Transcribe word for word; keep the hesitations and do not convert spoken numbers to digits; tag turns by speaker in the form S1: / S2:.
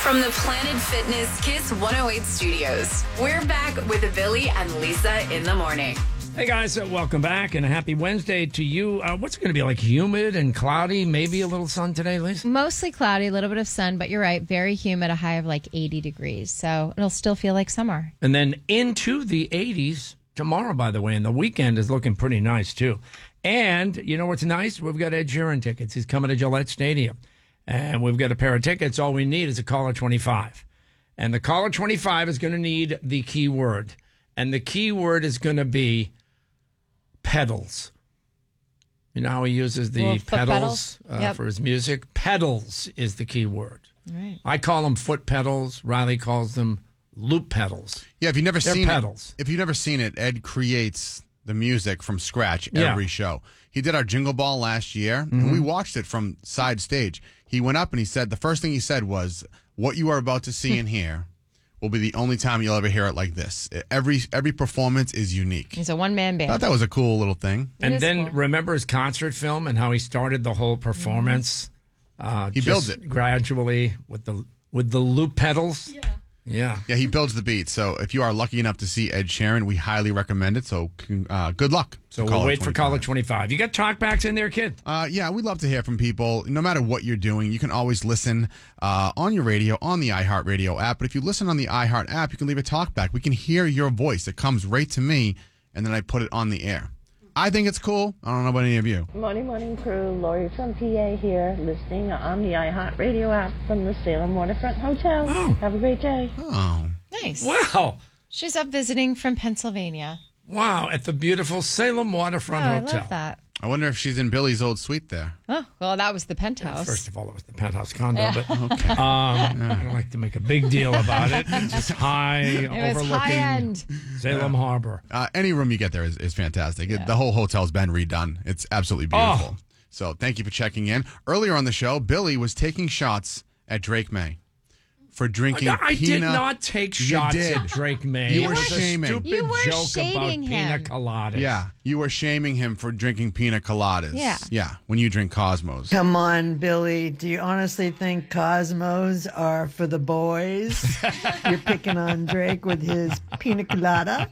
S1: From the Planet Fitness Kiss one oh eight studios, we're back with Billy and Lisa in the morning.
S2: Hey guys, uh, welcome back and a happy Wednesday to you. Uh, what's it going to be like? Humid and cloudy, maybe a little sun today, Lisa?
S3: Mostly cloudy, a little bit of sun, but you're right, very humid, a high of like eighty degrees. So it'll still feel like summer.
S2: And then into the eighties tomorrow, by the way, and the weekend is looking pretty nice too. And you know what's nice? We've got Ed Sheeran tickets. He's coming to Gillette Stadium. And we've got a pair of tickets. All we need is a caller twenty-five. And the caller twenty-five is going to need the key word. And the key word is going to be pedals. You know how he uses the
S3: Little foot
S2: pedals,
S3: pedals?
S2: Uh,
S3: Yep.
S2: for his music? Pedals is the key word.
S3: Right.
S2: I call them foot pedals. Riley calls them loop pedals.
S4: Yeah, if you've never
S2: They're
S4: seen
S2: pedals.
S4: it, if you've never seen it, Ed creates the music from scratch
S2: Yeah.
S4: every show. He did our Jingle Ball last year,
S2: Mm-hmm.
S4: and we watched it from side stage. He went up and he said, the first thing he said was, what you are about to see and hear will be the only time you'll ever hear it like this. Every every performance is unique.
S3: He's a one-man
S4: I
S3: band.
S4: thought that was a cool little thing.
S2: And
S3: is
S2: then
S3: cool.
S2: remember his concert film and how he started the whole performance. Uh,
S4: He
S2: just
S4: builds it.
S2: gradually with the with the loop pedals. Yeah, yeah.
S4: Yeah, he builds the beat. So if you are lucky enough to see Ed Sheeran, we highly recommend it. So uh, good luck.
S2: So
S4: to
S2: we'll
S4: Caller
S2: wait for
S4: twenty-five.
S2: caller twenty-five. You got talkbacks in there, kid?
S4: Uh, yeah, we'd love to hear from people. No matter what you're doing, you can always listen uh, on your radio, on the iHeartRadio app. But if you listen on the iHeart app, you can leave a talkback. We can hear your voice. It comes right to me, and then I put it on the air. I think it's cool. I don't know about any of you.
S5: Morning, morning crew. Lori from P A here, listening on the iHeartRadio app from the Salem Waterfront Hotel.
S2: Oh.
S5: Have a great day.
S4: Oh,
S3: Nice.
S2: Wow.
S3: She's up visiting from Pennsylvania.
S2: Wow. At the beautiful Salem Waterfront
S3: Oh, I
S2: Hotel.
S3: love that.
S4: I wonder if she's in Billy's old suite there.
S3: Oh, well, that was the penthouse.
S2: First of all, it was the penthouse condo, but um, I don't like to make a big deal about it. It's just high,
S3: it was
S2: overlooking
S3: high end.
S2: Salem Harbor.
S4: Uh, any room you get there is, is fantastic. It- the whole hotel's been redone. It's absolutely beautiful.
S2: Oh.
S4: So thank you for checking in. Earlier on the show, Billy was taking shots at Drake May for drinking
S2: I
S4: pina.
S2: did not take
S4: You
S2: shots
S4: did.
S2: at Drake May.
S4: You
S2: It
S4: were
S2: was a
S4: shaming.
S2: stupid
S3: You were
S2: joke about
S3: shading
S2: pina
S3: him.
S2: coladas.
S4: Yeah, you were shaming him for drinking pina coladas.
S3: Yeah.
S4: Yeah, when you drink Cosmos.
S6: Come on, Billy. Do you honestly think Cosmos are for the boys? You're picking on Drake with his pina colada?